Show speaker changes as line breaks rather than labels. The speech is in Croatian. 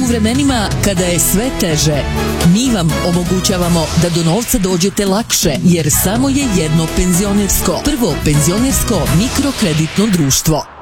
u vremenima kada je sve teže, mi vam omogućavamo da do novca dođete lakše, jer samo je jedno penzionersko, prvo penzionersko mikrokreditno društvo.